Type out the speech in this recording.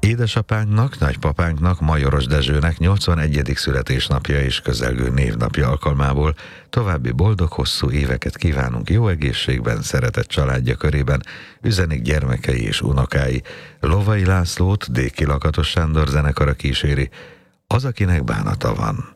Édesapánknak, nagypapánknak, Majoros Dezsőnek 81. születésnapja és közelgő névnapja alkalmából további boldog hosszú éveket kívánunk jó egészségben, szeretett családja körében, üzenik gyermekei és unokái. Lovai Lászlót Déki Lakatos Sándor zenekara kíséri, Az, akinek bánata van.